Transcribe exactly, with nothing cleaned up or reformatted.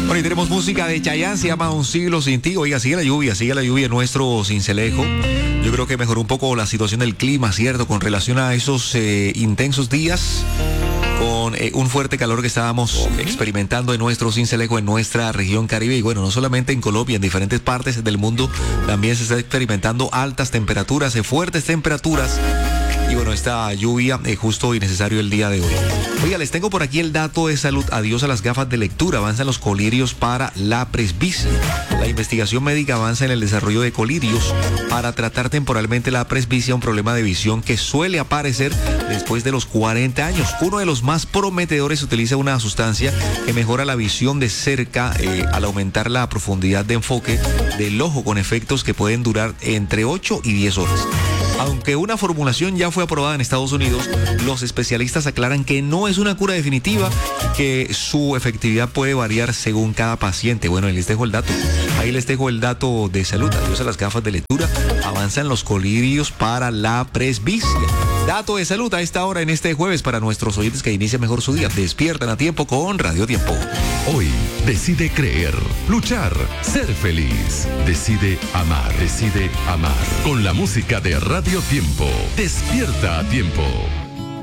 Bueno, y tenemos música de Chayanne, se llama Un siglo sin ti. Oiga, sigue la lluvia, sigue la lluvia en nuestro Sincelejo. Yo creo que mejoró un poco la situación del clima, ¿cierto? Con relación a esos eh, intensos días, con eh, un fuerte calor que estábamos experimentando en nuestro Sincelejo, en nuestra región Caribe. Y bueno, no solamente en Colombia, en diferentes partes del mundo también se está experimentando altas temperaturas, eh, fuertes temperaturas. Y bueno, esta lluvia es justo y necesario el día de hoy. Oiga, les tengo por aquí el dato de salud. Adiós a las gafas de lectura. Avanzan los colirios para la presbicia. La investigación médica avanza en el desarrollo de colirios para tratar temporalmente la presbicia, un problema de visión que suele aparecer después de los cuarenta años. Uno de los más prometedores utiliza una sustancia que mejora la visión de cerca eh, al aumentar la profundidad de enfoque del ojo, con efectos que pueden durar entre ocho y diez horas. Aunque una formulación ya fue aprobada en Estados Unidos, los especialistas aclaran que no es una cura definitiva y que su efectividad puede variar según cada paciente. Bueno, ahí les dejo el dato. Ahí les dejo el dato de salud. Adiós a las gafas de lectura. Avanzan los colirios para la presbicia. Dato de salud a esta hora en este jueves para nuestros oyentes que inician mejor su día. Despiertan a tiempo con Radio Tiempo. Hoy decide creer, luchar, ser feliz. Decide amar, decide amar. Con la música de Radio Tiempo. Despierta a tiempo.